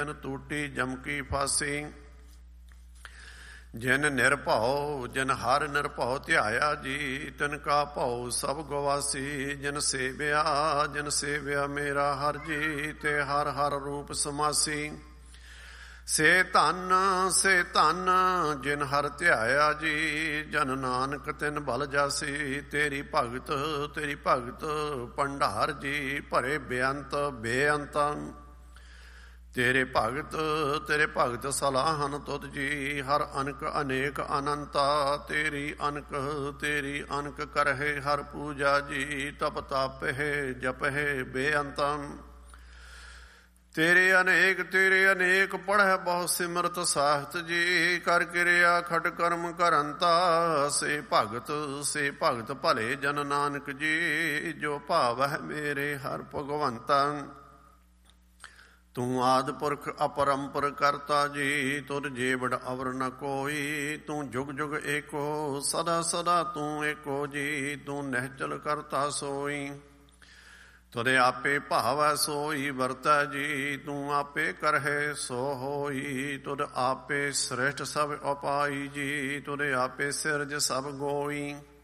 ਟੂਟੀ ਜਮ ਕੀ ਫਾਸੀ। ਜਿਨ ਨਿਰਭਉ ਜਿਨ ਹਰ ਨਿਰਭਉ ਧਿਆਇਆ ਜੀ, ਤਿਨ ਕਾ ਭਉ ਸਭ ਗਵਾਸੀ। ਜਿਨ ਸੇਵਿਆ ਮੇਰਾ ਹਰ ਜੀ, ਤੇ ਹਰ ਹਰ ਰੂਪ ਸਮਾਸੀ। ਸੇ ਧਨ ਜਿਨ ਹਰ ਧਿਆਇਆ ਜੀ, ਜਨ ਨਾਨਕ ਤਿਨ ਬਲ ਜਾਸੀ। ਤੇਰੀ ਭਗਤ ਭੰਡਾਰ ਜੀ, ਭਰੇ ਬੇਅੰਤ। ਤੇਰੇ ਭਗਤ ਸਲਾਹਨ ਤੁਧ ਜੀ, ਹਰ ਅਨਕ ਅਨੇਕ ਅਨੰਤਾ। ਤੇਰੀ ਅਨਕ ਕਰਹਿ ਹਰ ਪੂਜਾ ਜੀ, ਤਪ ਤਾਪਹਿ ਜਪਹਿ ਬੇਅੰਤਮ। ਤੇਰੇ ਅਨੇਕ ਪੜ੍ਹੈ ਬਹੁ ਸਿਮਰਤ ਸਾਹਿਤ ਜੀ, ਕਰ ਕਿਰਿਆ ਖਟ ਕਰਮ ਕਰੰਤਾ। ਸੇ ਭਗਤ ਭਲੇ ਜਨ ਨਾਨਕ ਜੀ, ਜੋ ਭਾਵਹਿ ਮੇਰੇ ਹਰ ਭਗਵੰਤਾ। ਤੂੰ ਆਦਿ ਪੁਰਖ ਅਪਰੰਪਰ ਕਰਤਾ ਜੀ, ਤੁਧ ਜੇਵੜ ਅਵਰ ਨ ਕੋਈ। ਤੂੰ ਜੁਗ ਜੁਗ ਏਕੋ, ਸਦਾ ਤੂੰ ਏਕੋ ਜੀ। ਤੂੰ ਨਿਹਚਲ ਕਰਤਾ ਸੋਈ, ਤੁਦੇ ਆਪੇ ਭਾਵੈ ਸੋਈ ਵਰਤੈ ਜੀ। ਤੂੰ ਆਪੇ ਕਰਹਿ ਸੋ ਹੋਈ, ਤੁਧ ਆਪੇ ਸ੍ਰਿਸ਼ਟ ਸਭ ਉਪਾਈ ਜੀ। ਤੁਦੇ ਆਪੇ ਸਿਰਜ ਸਭ ਗੋਈ।